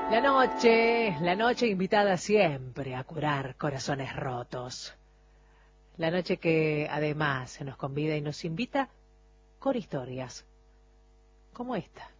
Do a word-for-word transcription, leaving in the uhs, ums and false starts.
La noche, la noche invitada siempre a curar corazones rotos. La noche que además se nos convida y nos invita con historias como esta.